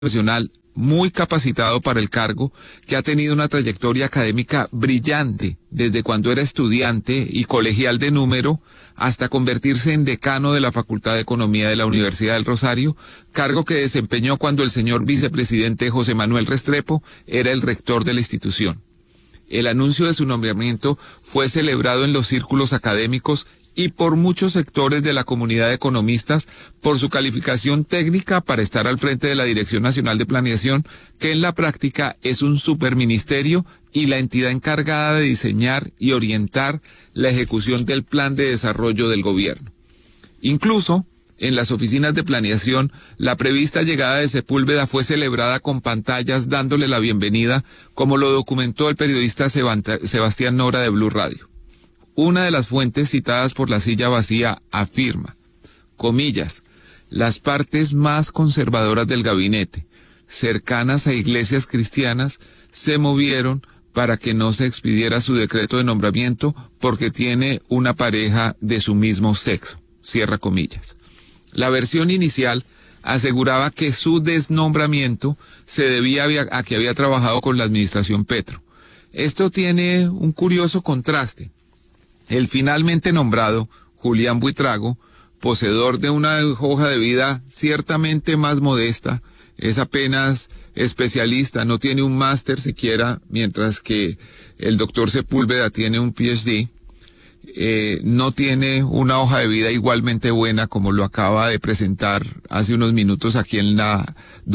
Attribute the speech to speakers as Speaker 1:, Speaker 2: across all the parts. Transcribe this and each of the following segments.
Speaker 1: profesional muy capacitado para el cargo, que ha tenido una trayectoria académica brillante desde cuando era estudiante y colegial de número hasta convertirse en decano de la Facultad de Economía de la Universidad del Rosario, cargo que desempeñó cuando el señor vicepresidente José Manuel Restrepo era el rector de la institución. El anuncio de su nombramiento fue celebrado en los círculos académicos y por muchos sectores de la comunidad de economistas por su calificación técnica para estar al frente de la Dirección Nacional de Planeación, que en la práctica es un superministerio y la entidad encargada de diseñar y orientar la ejecución del plan de desarrollo del gobierno. Incluso, en las oficinas de planeación, la prevista llegada de Sepúlveda fue celebrada con pantallas dándole la bienvenida, como lo documentó el periodista Sebastián Nora de Blue Radio. Una de las fuentes citadas por La Silla Vacía afirma, comillas, las partes más conservadoras del gabinete, cercanas a iglesias cristianas, se movieron para que no se expidiera su decreto de nombramiento porque tiene una pareja de su mismo sexo, cierra comillas. La versión inicial aseguraba que su desnombramiento se debía a que había trabajado con la administración Petro. Esto tiene un curioso contraste. El finalmente nombrado, Julián Buitrago, poseedor de una hoja de vida ciertamente más modesta, es apenas especialista, no tiene un máster siquiera, mientras que el doctor Sepúlveda tiene un PhD, no tiene una hoja de vida igualmente buena como lo acaba de presentar hace unos minutos aquí en la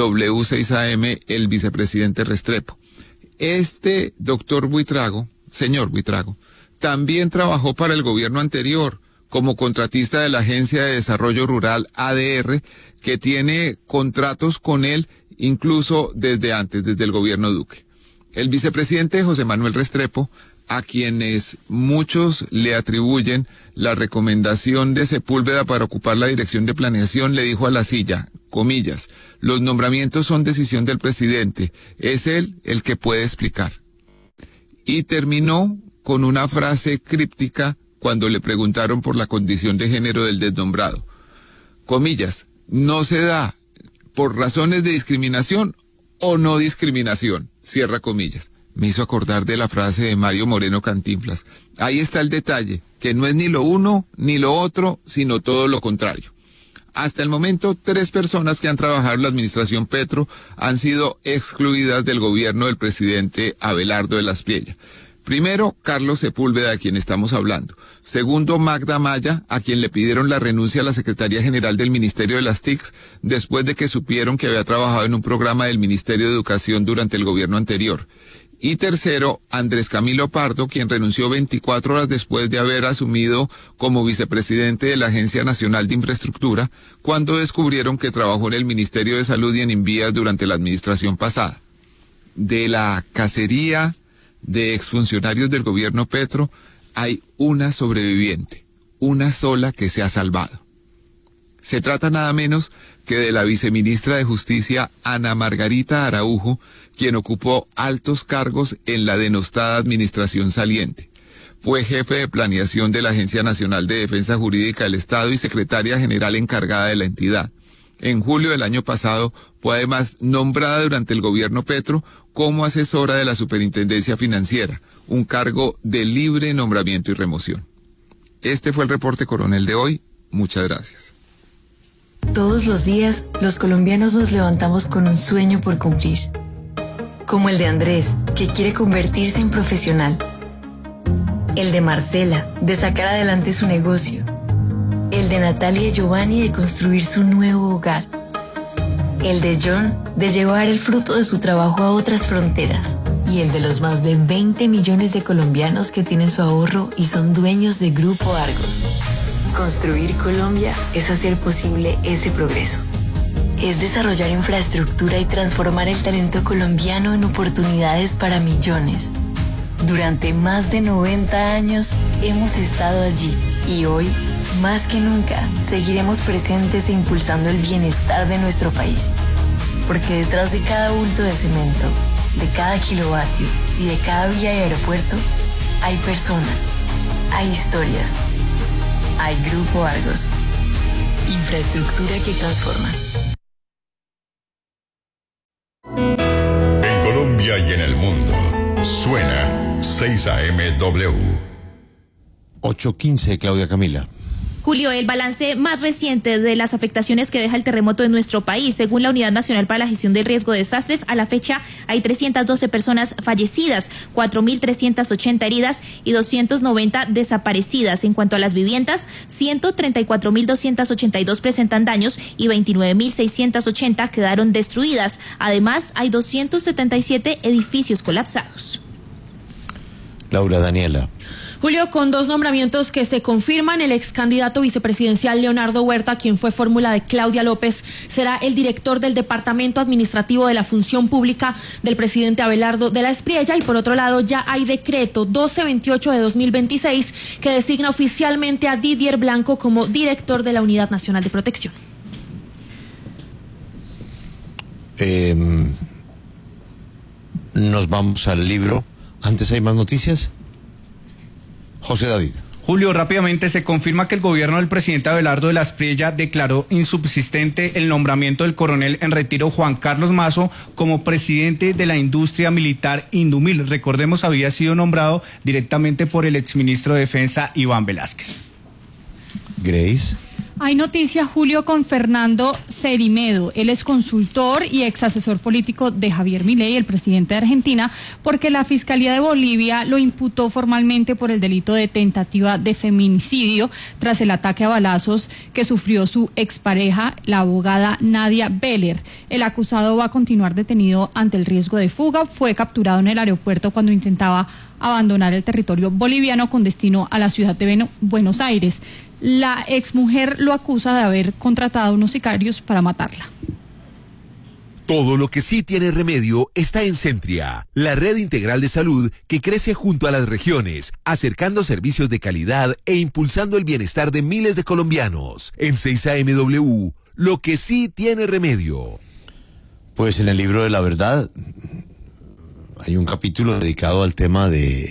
Speaker 1: W6AM el vicepresidente Restrepo. Este doctor Buitrago, señor Buitrago, también trabajó para el gobierno anterior como contratista de la Agencia de Desarrollo Rural ADR, que tiene contratos con él incluso desde antes, desde el gobierno Duque. El vicepresidente José Manuel Restrepo, a quienes muchos le atribuyen la recomendación de Sepúlveda para ocupar la dirección de planeación, le dijo a La Silla, comillas, los nombramientos son decisión del presidente, es él el que puede explicar. Y terminó con una frase críptica cuando le preguntaron por la condición de género del desnombrado. Comillas, no se da por razones de discriminación o no discriminación, cierra comillas. Me hizo acordar de la frase de Mario Moreno Cantinflas. Ahí está el detalle, que no es ni lo uno ni lo otro, sino todo lo contrario. Hasta el momento, 3 personas que han trabajado en la administración Petro han sido excluidas del gobierno del presidente Abelardo de las Piellas. Primero, Carlos Sepúlveda, de quien estamos hablando. Segundo, Magda Maya, a quien le pidieron la renuncia a la Secretaría General del Ministerio de las TICs, después de que supieron que había trabajado en un programa del Ministerio de Educación durante el gobierno anterior. Y tercero, Andrés Camilo Pardo, quien renunció 24 horas después de haber asumido como vicepresidente de la Agencia Nacional de Infraestructura, cuando descubrieron que trabajó en el Ministerio de Salud y en Invías durante la administración pasada. De la cacería de exfuncionarios del gobierno Petro, hay una sobreviviente, una sola que se ha salvado. Se trata nada menos que de la viceministra de Justicia Ana Margarita Araujo, quien ocupó altos cargos en la denostada administración saliente. Fue jefe de planeación de la Agencia Nacional de Defensa Jurídica del Estado y secretaria general encargada de la entidad. En julio del año pasado fue además nombrada durante el gobierno Petro como asesora de la Superintendencia Financiera, un cargo de libre nombramiento y remoción. Este fue el reporte coronel de hoy. Muchas gracias.
Speaker 2: Todos los días, los colombianos nos levantamos con un sueño por cumplir. Como el de Andrés, que quiere convertirse en profesional. El de Marcela, de sacar adelante su negocio. El de Natalia y Giovanni, de construir su nuevo hogar. El de John, de llevar el fruto de su trabajo a otras fronteras. Y el de los más de 20 millones de colombianos que tienen su ahorro y son dueños de Grupo Argos. Construir Colombia es hacer posible ese progreso. Es desarrollar infraestructura y transformar el talento colombiano en oportunidades para millones. Durante más de 90 años hemos estado allí y hoy, más que nunca, seguiremos presentes e impulsando el bienestar de nuestro país. Porque detrás de cada bulto de cemento, de cada kilovatio y de cada vía y aeropuerto, hay personas, hay historias, hay Grupo Argos. Infraestructura que transforma.
Speaker 3: Colombia y en el mundo. Suena 6 AM W.
Speaker 4: 8:15, Claudia Camila.
Speaker 5: Julio, el balance más reciente de las afectaciones que deja el terremoto en nuestro país. Según la Unidad Nacional para la Gestión del Riesgo de Desastres, a la fecha hay 312 personas fallecidas, 4.380 heridas y 290 desaparecidas. En cuanto a las viviendas, 134.282 presentan daños y 29.680 quedaron destruidas. Además, hay 277 edificios colapsados.
Speaker 4: Laura Daniela.
Speaker 6: Julio, con 2 nombramientos que se confirman, el ex candidato vicepresidencial Leonardo Huerta, quien fue fórmula de Claudia López, será el director del Departamento Administrativo de la Función Pública del presidente Abelardo de la Espriella, y por otro lado ya hay decreto 1228 de 2026 que designa oficialmente a Didier Blanco como director de la Unidad Nacional de Protección.
Speaker 4: Nos vamos al libro. Antes hay más noticias. José David.
Speaker 7: Julio, rápidamente se confirma que el gobierno del presidente Abelardo de la Espriella declaró insubsistente el nombramiento del coronel en retiro Juan Carlos Mazo como presidente de la industria militar Indumil. Recordemos, había sido nombrado directamente por el exministro de Defensa Iván Velázquez.
Speaker 4: Grace.
Speaker 8: Hay noticia, Julio, con Fernando Cerimedo. Él es consultor y ex asesor político de Javier Milei, el presidente de Argentina, porque la Fiscalía de Bolivia lo imputó formalmente por el delito de tentativa de feminicidio tras el ataque a balazos que sufrió su expareja, la abogada Nadia Beller. El acusado va a continuar detenido ante el riesgo de fuga. Fue capturado en el aeropuerto cuando intentaba abandonar el territorio boliviano con destino a la ciudad de Buenos Aires. La exmujer lo acusa de haber contratado a unos sicarios para matarla.
Speaker 9: Todo lo que sí tiene remedio está en Centria, la red integral de salud que crece junto a las regiones, acercando servicios de calidad e impulsando el bienestar de miles de colombianos. En 6 AMW, lo que sí tiene remedio.
Speaker 4: Pues en el libro de la verdad hay un capítulo dedicado al tema de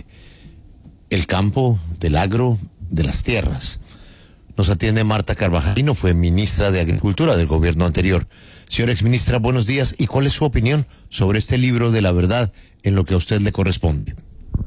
Speaker 4: el campo, del agro, de las tierras. Nos atiende Marta Carvajalino, fue ministra de Agricultura del gobierno anterior. Señora exministra, buenos días. ¿Y cuál es su opinión sobre este libro de la verdad en lo que a usted le corresponde?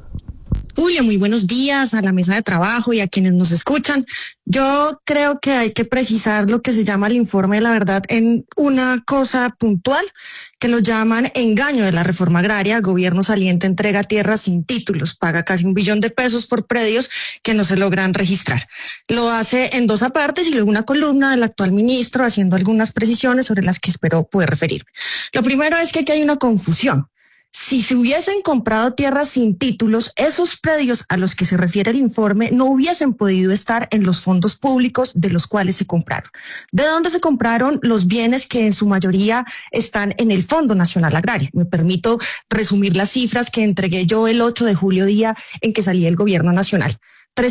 Speaker 10: Julio, muy buenos días a la mesa de trabajo y a quienes nos escuchan. Yo creo que hay que precisar lo que se llama el informe de la verdad en una cosa puntual, que lo llaman engaño de la reforma agraria. El gobierno saliente entrega tierras sin títulos, paga casi $1 billón por predios que no se logran registrar. Lo hace en 2 apartes y luego una columna del actual ministro haciendo algunas precisiones sobre las que espero poder referirme. Lo primero es que aquí hay una confusión. Si se hubiesen comprado tierras sin títulos, esos predios a los que se refiere el informe no hubiesen podido estar en los fondos públicos de los cuales se compraron. ¿De dónde se compraron los bienes que en su mayoría están en el Fondo Nacional Agrario? Me permito resumir las cifras que entregué yo el 8 de julio, día en que salía el gobierno nacional.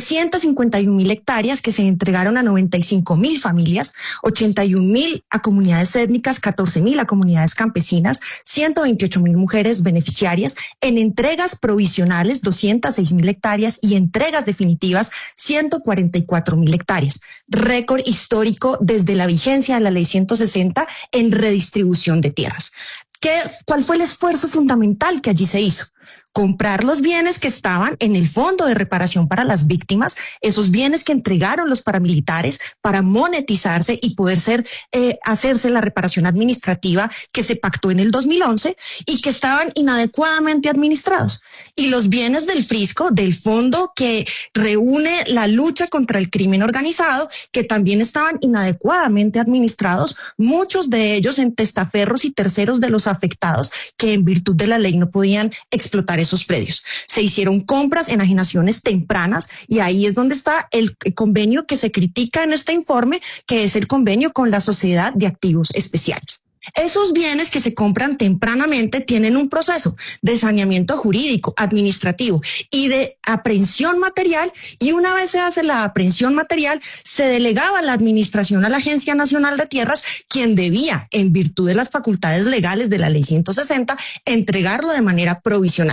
Speaker 10: 351.000 hectáreas que se entregaron a 95.000 familias, 81.000 a comunidades étnicas, 14.000 a comunidades campesinas, 128.000 mujeres beneficiarias, en entregas provisionales 206.000 hectáreas y entregas definitivas 144.000 hectáreas. Récord histórico desde la vigencia de la Ley 160 en redistribución de tierras. ¿Cuál fue el esfuerzo fundamental que allí se hizo? Comprar los bienes que estaban en el Fondo de Reparación para las Víctimas, esos bienes que entregaron los paramilitares para monetizarse y poder hacerse la reparación administrativa que se pactó en el 2011 y que estaban inadecuadamente administrados. Y los bienes del Frisco, del fondo que reúne la lucha contra el crimen organizado, que también estaban inadecuadamente administrados, muchos de ellos en testaferros y terceros de los afectados que en virtud de la ley no podían explotar esos predios. Se hicieron compras, enajenaciones tempranas y ahí es donde está el convenio que se critica en este informe, que es el convenio con la Sociedad de Activos Especiales. Esos bienes que se compran tempranamente tienen un proceso de saneamiento jurídico, administrativo y de aprehensión material, y una vez se hace la aprehensión material, se delegaba la administración a la Agencia Nacional de Tierras, quien debía, en virtud de las facultades legales de la Ley 160, entregarlo de manera provisional.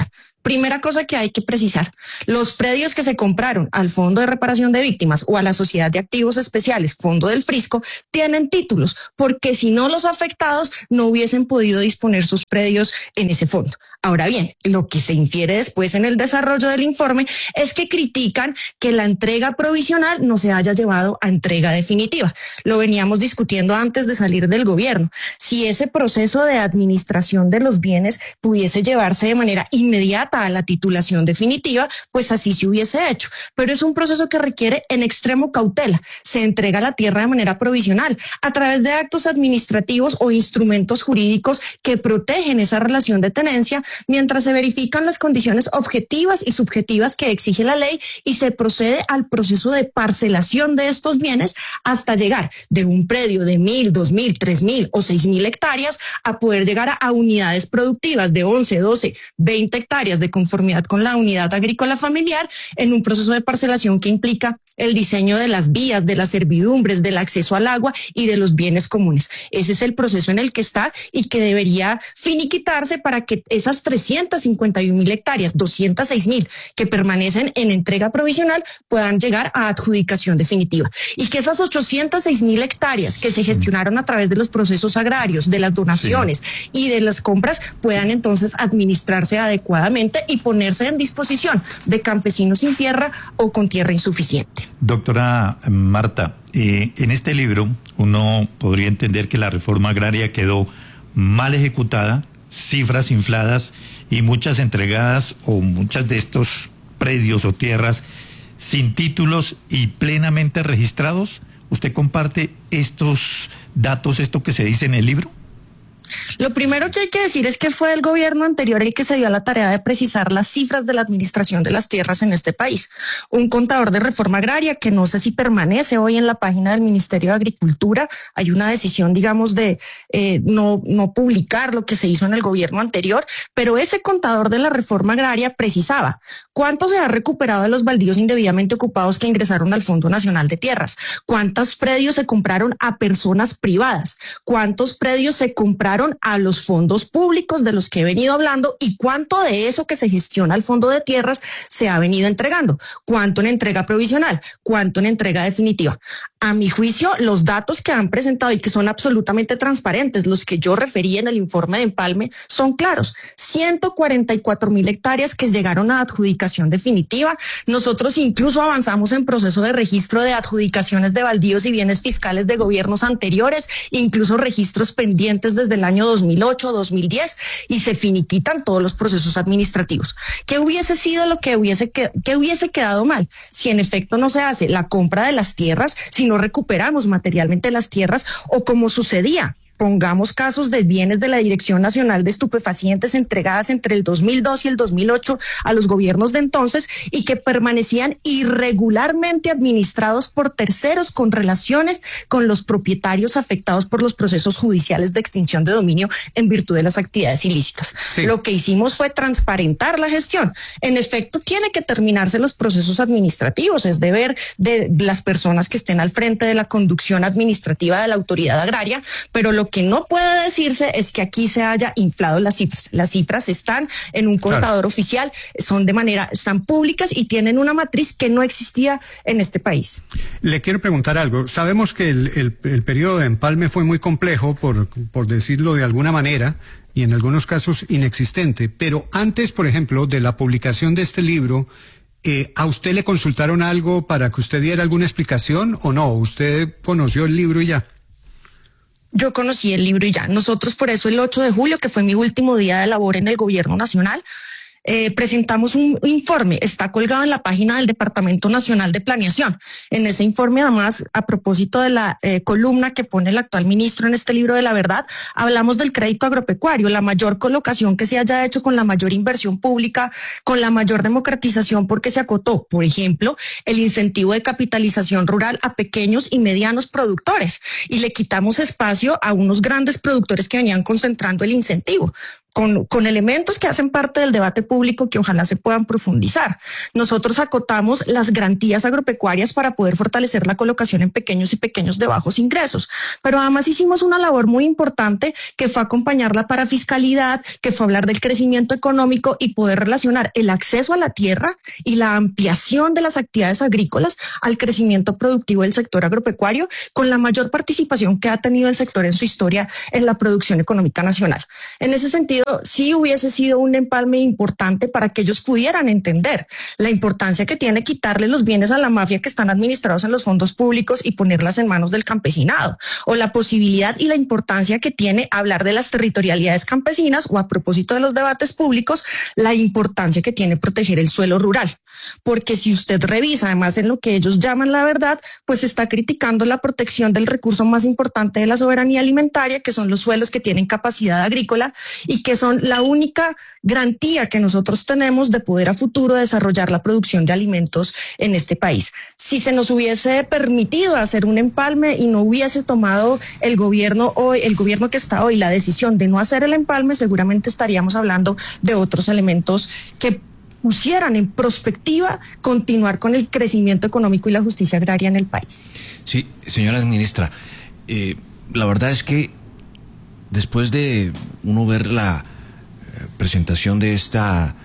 Speaker 10: Primera cosa que hay que precisar, los predios que se compraron al Fondo de Reparación de Víctimas o a la Sociedad de Activos Especiales, Fondo del Frisco, tienen títulos, porque si no, los afectados no hubiesen podido disponer sus predios en ese fondo. Ahora bien, lo que se infiere después en el desarrollo del informe es que critican que la entrega provisional no se haya llevado a entrega definitiva. Lo veníamos discutiendo antes de salir del gobierno. Si ese proceso de administración de los bienes pudiese llevarse de manera inmediata a la titulación definitiva, pues así se hubiese hecho. Pero es un proceso que requiere en extremo cautela. Se entrega la tierra de manera provisional a través de actos administrativos o instrumentos jurídicos que protegen esa relación de tenencia, mientras se verifican las condiciones objetivas y subjetivas que exige la ley y se procede al proceso de parcelación de estos bienes hasta llegar de un predio de 1.000, 2.000, 3.000 o 6.000 hectáreas a poder llegar a unidades productivas de 11, 12, 20 hectáreas de conformidad con la unidad agrícola familiar en un proceso de parcelación que implica el diseño de las vías, de las servidumbres, del acceso al agua y de los bienes comunes. Ese es el proceso en el que está y que debería finiquitarse para que esas 351.000 hectáreas, 206.000 que permanecen en entrega provisional puedan llegar a adjudicación definitiva y que esas 806.000 hectáreas que se gestionaron a través de los procesos agrarios, de las donaciones y de las compras puedan entonces administrarse adecuadamente y ponerse en disposición de campesinos sin tierra o con tierra insuficiente.
Speaker 11: Doctora Marta, en este libro uno podría entender que la reforma agraria quedó mal ejecutada, cifras infladas y muchas entregadas o muchas de estos predios o tierras sin títulos y plenamente registrados. ¿Usted comparte estos datos, esto que se dice en el libro?
Speaker 10: Lo primero que hay que decir es que fue el gobierno anterior el que se dio a la tarea de precisar las cifras de la administración de las tierras en este país. Un contador de reforma agraria que no sé si permanece hoy en la página del Ministerio de Agricultura. Hay una decisión, digamos, de no publicar lo que se hizo en el gobierno anterior, pero ese contador de la reforma agraria precisaba cuánto se ha recuperado de los baldíos indebidamente ocupados que ingresaron al Fondo Nacional de Tierras, cuántos predios se compraron a personas privadas, cuántos predios se compraron a los fondos públicos de los que he venido hablando y cuánto de eso que se gestiona al Fondo de Tierras se ha venido entregando, cuánto en entrega provisional, cuánto en entrega definitiva. A mi juicio, los datos que han presentado y que son absolutamente transparentes, los que yo referí en el informe de Empalme, son claros. 144.000 hectáreas que llegaron a adjudicación definitiva. Nosotros incluso avanzamos en proceso de registro de adjudicaciones de baldíos y bienes fiscales de gobiernos anteriores, incluso registros pendientes desde el año 2008, 2010, y se finiquitan todos los procesos administrativos. ¿Qué hubiese sido lo que hubiese quedado mal? Si en efecto no se hace la compra de las tierras, si no recuperamos materialmente las tierras, o como sucedía. Pongamos casos de bienes de la Dirección Nacional de Estupefacientes entregadas entre el 2002 y el 2008 a los gobiernos de entonces y que permanecían irregularmente administrados por terceros con relaciones con los propietarios afectados por los procesos judiciales de extinción de dominio en virtud de las actividades ilícitas. Sí. Lo que hicimos fue transparentar la gestión. En efecto, tiene que terminarse los procesos administrativos, es deber de las personas que estén al frente de la conducción administrativa de la autoridad agraria, pero lo que no puede decirse es que aquí se haya inflado las cifras. Las cifras están en un contador oficial, están públicas y tienen una matriz que no existía en este país.
Speaker 12: Le quiero preguntar algo. Sabemos que el periodo de Empalme fue muy complejo, por decirlo de alguna manera, y en algunos casos inexistente, pero antes, por ejemplo, de la publicación de este libro, ¿a usted le consultaron algo para que usted diera alguna explicación o no? ¿Usted conoció el libro y ya?
Speaker 10: Yo conocí el libro y ya. Nosotros por eso el 8 de julio, que fue mi último día de labor en el gobierno nacional, presentamos un informe, está colgado en la página del Departamento Nacional de Planeación. En ese informe, además, a propósito de la columna que pone el actual ministro en este libro de la verdad, hablamos del crédito agropecuario, la mayor colocación que se haya hecho con la mayor inversión pública, con la mayor democratización, porque se acotó, por ejemplo, el incentivo de capitalización rural a pequeños y medianos productores y le quitamos espacio a unos grandes productores que venían concentrando el incentivo. con elementos que hacen parte del debate público que ojalá se puedan profundizar. Nosotros acotamos las garantías agropecuarias para poder fortalecer la colocación en pequeños y pequeños de bajos ingresos, pero además hicimos una labor muy importante que fue acompañar la parafiscalidad, que fue hablar del crecimiento económico y poder relacionar el acceso a la tierra y la ampliación de las actividades agrícolas al crecimiento productivo del sector agropecuario con la mayor participación que ha tenido el sector en su historia en la producción económica nacional. En ese sentido, sí hubiese sido un empalme importante para que ellos pudieran entender la importancia que tiene quitarle los bienes a la mafia que están administrados en los fondos públicos y ponerlas en manos del campesinado, o la posibilidad y la importancia que tiene hablar de las territorialidades campesinas, o a propósito de los debates públicos, la importancia que tiene proteger el suelo rural. Porque si usted revisa además en lo que ellos llaman la verdad, pues está criticando la protección del recurso más importante de la soberanía alimentaria, que son los suelos que tienen capacidad agrícola y que son la única garantía que nosotros tenemos de poder a futuro desarrollar la producción de alimentos en este país. Si se nos hubiese permitido hacer un empalme y no hubiese tomado el gobierno que está hoy la decisión de no hacer el empalme, seguramente estaríamos hablando de otros elementos que pusieran en perspectiva continuar con el crecimiento económico y la justicia agraria en el país.
Speaker 13: Sí, señora ministra, la verdad es que después de uno ver la presentación de esta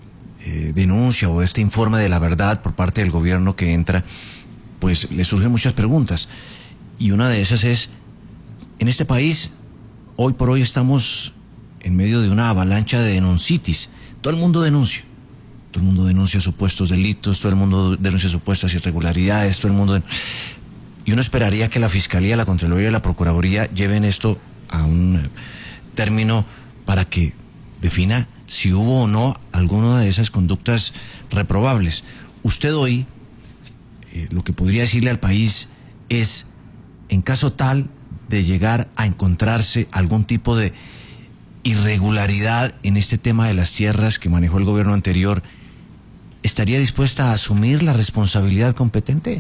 Speaker 13: denuncia o este informe de la verdad por parte del gobierno que entra, pues le surgen muchas preguntas. Y una de esas es, en este país, hoy por hoy estamos en medio de una avalancha de denuncitis. Todo el mundo denuncia. Todo el mundo denuncia supuestos delitos, todo el mundo denuncia supuestas irregularidades, todo el mundo... Y uno esperaría que la Fiscalía, la Contraloría y la Procuraduría lleven esto a un término para que defina si hubo o no alguna de esas conductas reprobables. Usted hoy, lo que podría decirle al país es, en caso tal de llegar a encontrarse algún tipo de irregularidad en este tema de las tierras que manejó el gobierno anterior, ¿estaría dispuesta a asumir la responsabilidad competente?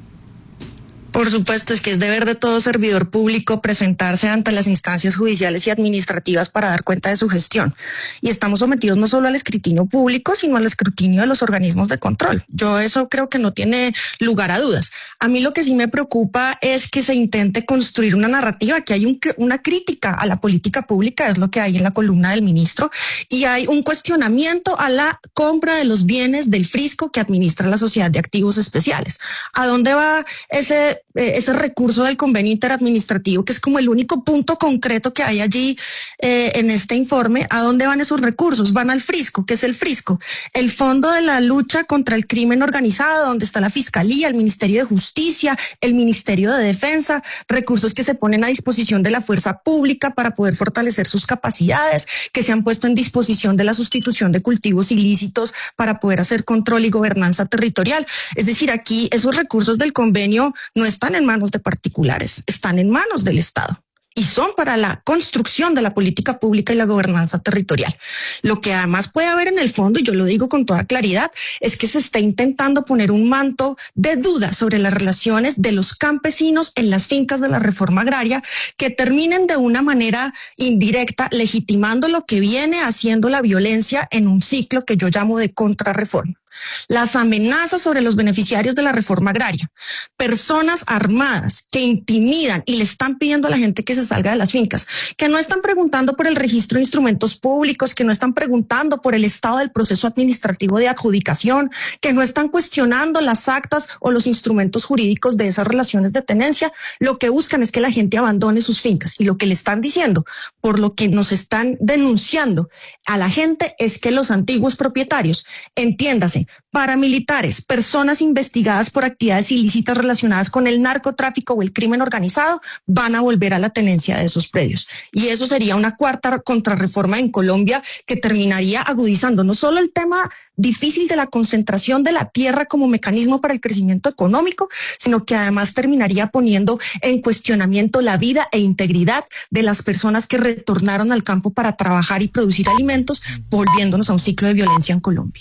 Speaker 10: Por supuesto, es que es deber de todo servidor público presentarse ante las instancias judiciales y administrativas para dar cuenta de su gestión. Y estamos sometidos no solo al escrutinio público, sino al escrutinio de los organismos de control. Yo eso creo que no tiene lugar a dudas. A mí lo que sí me preocupa es que se intente construir una narrativa, que hay una crítica a la política pública, es lo que hay en la columna del ministro, y hay un cuestionamiento a la compra de los bienes del Frisco que administra la Sociedad de Activos Especiales. ¿A dónde va ese recurso del convenio interadministrativo, que es como el único punto concreto que hay allí en este informe? ¿A dónde van esos recursos? Van al Frisco. ¿Qué es el Frisco? El Fondo de la Lucha contra el Crimen Organizado, donde está la Fiscalía, el Ministerio de Justicia, el Ministerio de Defensa, recursos que se ponen a disposición de la fuerza pública para poder fortalecer sus capacidades, que se han puesto en disposición de la sustitución de cultivos ilícitos para poder hacer control y gobernanza territorial. Es decir, aquí esos recursos del convenio no están en manos de particulares, están en manos del Estado y son para la construcción de la política pública y la gobernanza territorial. Lo que además puede haber en el fondo, y yo lo digo con toda claridad, es que se está intentando poner un manto de duda sobre las relaciones de los campesinos en las fincas de la reforma agraria, que terminen de una manera indirecta legitimando lo que viene haciendo la violencia en un ciclo que yo llamo de contrarreforma. Las amenazas sobre los beneficiarios de la reforma agraria, personas armadas que intimidan y le están pidiendo a la gente que se salga de las fincas, que no están preguntando por el registro de instrumentos públicos, que no están preguntando por el estado del proceso administrativo de adjudicación, que no están cuestionando las actas o los instrumentos jurídicos de esas relaciones de tenencia. Lo que buscan es que la gente abandone sus fincas, y lo que le están diciendo, por lo que nos están denunciando a la gente, es que los antiguos propietarios, entiéndase, paramilitares, personas investigadas por actividades ilícitas relacionadas con el narcotráfico o el crimen organizado, van a volver a la tenencia de esos predios. Y eso sería una cuarta contrarreforma en Colombia que terminaría agudizando no solo el tema difícil de la concentración de la tierra como mecanismo para el crecimiento económico, sino que además terminaría poniendo en cuestionamiento la vida e integridad de las personas que retornaron al campo para trabajar y producir alimentos, volviéndonos a un ciclo de violencia en Colombia.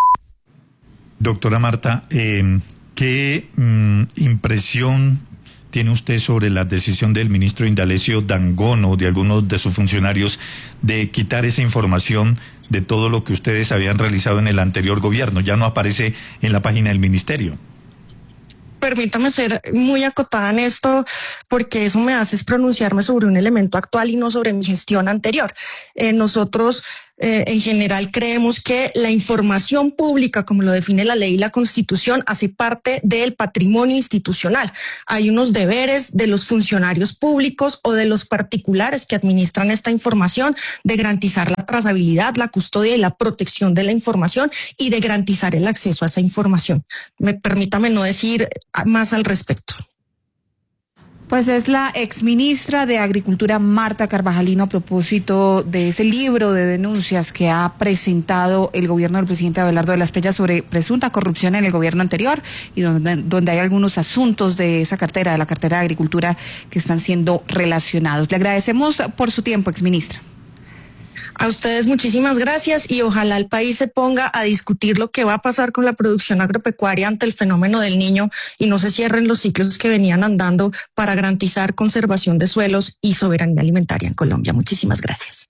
Speaker 11: Doctora Marta, ¿qué impresión tiene usted sobre la decisión del ministro Indalecio Dangono, de algunos de sus funcionarios, de quitar esa información de todo lo que ustedes habían realizado en el anterior gobierno? Ya no aparece en la página del ministerio.
Speaker 10: Permítame ser muy acotada en esto, porque eso me hace pronunciarme sobre un elemento actual y no sobre mi gestión anterior. Nosotros en general creemos que la información pública, como lo define la ley y la Constitución, hace parte del patrimonio institucional. Hay unos deberes de los funcionarios públicos o de los particulares que administran esta información de garantizar la trazabilidad, la custodia y la protección de la información y de garantizar el acceso a esa información. Permítame no decir más al respecto.
Speaker 14: Pues es la exministra de Agricultura, Marta Carvajalino, a propósito de ese libro de denuncias que ha presentado el gobierno del presidente Abelardo de la Espriella sobre presunta corrupción en el gobierno anterior, y donde hay algunos asuntos de esa cartera, de la cartera de Agricultura, que están siendo relacionados. Le agradecemos por su tiempo, exministra.
Speaker 10: A ustedes muchísimas gracias, y ojalá el país se ponga a discutir lo que va a pasar con la producción agropecuaria ante el fenómeno del Niño y no se cierren los ciclos que venían andando para garantizar conservación de suelos y soberanía alimentaria en Colombia. Muchísimas gracias.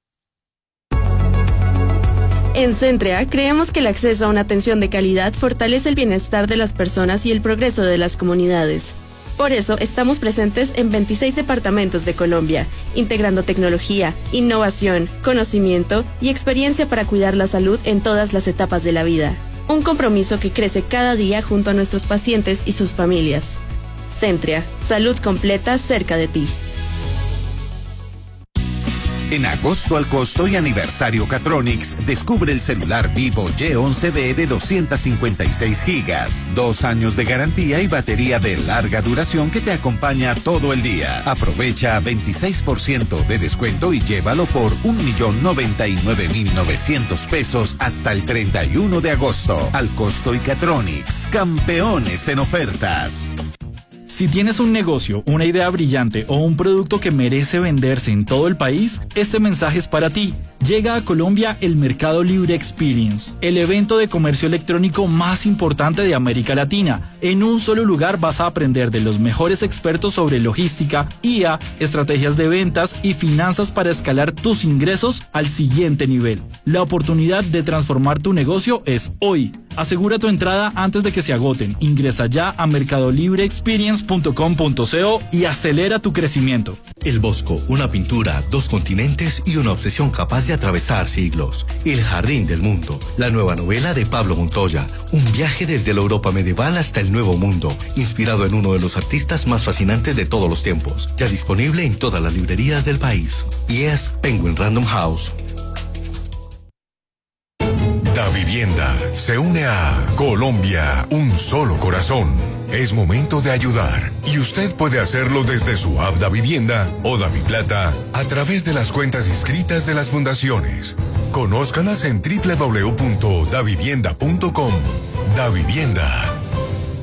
Speaker 15: En Centrea creemos que el acceso a una atención de calidad fortalece el bienestar de las personas y el progreso de las comunidades. Por eso estamos presentes en 26 departamentos de Colombia, integrando tecnología, innovación, conocimiento y experiencia para cuidar la salud en todas las etapas de la vida. Un compromiso que crece cada día junto a nuestros pacientes y sus familias. Centrea, salud completa cerca de ti.
Speaker 16: En agosto al costo y aniversario Catronics, descubre el celular Vivo Y11D de 256 gigas, 2 años de garantía y batería de larga duración que te acompaña todo el día. Aprovecha 26% de descuento y llévalo por 1.099.900 pesos hasta el 31 de agosto. Al costo y Catronics, campeones en ofertas.
Speaker 17: Si tienes un negocio, una idea brillante o un producto que merece venderse en todo el país, este mensaje es para ti. Llega a Colombia el Mercado Libre Experience, el evento de comercio electrónico más importante de América Latina. En un solo lugar vas a aprender de los mejores expertos sobre logística, IA, estrategias de ventas y finanzas para escalar tus ingresos al siguiente nivel. La oportunidad de transformar tu negocio es hoy. Asegura tu entrada antes de que se agoten. Ingresa ya a mercadolibreexperience.com.co y acelera tu crecimiento.
Speaker 18: El Bosco, una pintura, 2 continentes y una obsesión capaz de atravesar siglos. El Jardín del Mundo, la nueva novela de Pablo Montoya. Un viaje desde la Europa medieval hasta el Nuevo Mundo, inspirado en uno de los artistas más fascinantes de todos los tiempos. Ya disponible en todas las librerías del país. Y es Penguin Random House.
Speaker 3: Da Vivienda se une a Colombia, un solo corazón. Es momento de ayudar y usted puede hacerlo desde su app Da Vivienda o DaViplata a través de las cuentas inscritas de las fundaciones. Conózcalas en www.davivienda.com. Da Vivienda.